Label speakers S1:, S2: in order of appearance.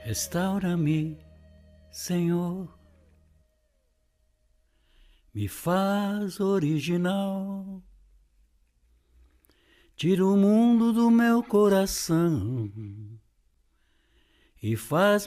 S1: Restaura-me, Senhor, me faz original, tira o mundo do meu coração e faz